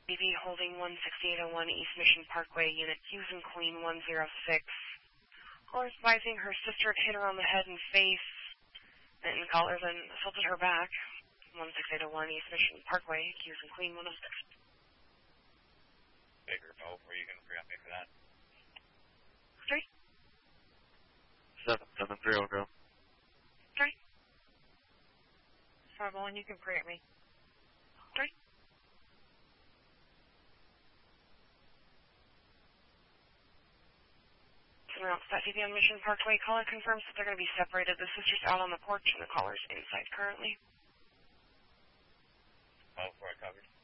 BB holding 16801 East Mission Parkway, Unit Hughes and Queen 106. Caller advising her sister had hit her on the head and face, and caller then assaulted her back. 16801 East Mission Parkway, Hughes and Queen 106. Baker, no, where you going to pre-op me for that? 3. 773 will go. 3. 501, you can pre-op me. 3. Routes that DB on Mission Parkway. Caller confirms that they're going to be separated. The sister's out on the porch and the caller's inside currently. Oh, for I covered.